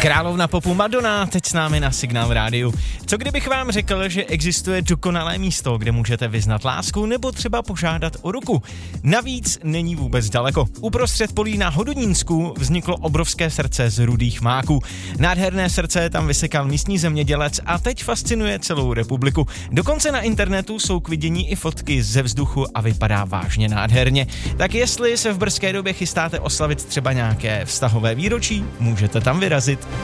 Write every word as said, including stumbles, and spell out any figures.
Královna popu Madonna teď s námi na Signál rádiu. Co kdybych vám řekl, že existuje dokonalé místo, kde můžete vyznat lásku nebo třeba požádat o ruku? Navíc není vůbec daleko. Uprostřed polí na Hodonínsku vzniklo obrovské srdce z rudých máků. Nádherné srdce tam vysekal místní zemědělec a teď fascinuje celou republiku. Dokonce na internetu jsou k vidění i fotky ze vzduchu a vypadá vážně nádherně. Tak jestli se v brzké době chystáte oslavit třeba nějaké vztahové výročí, můžete tam vyrazit.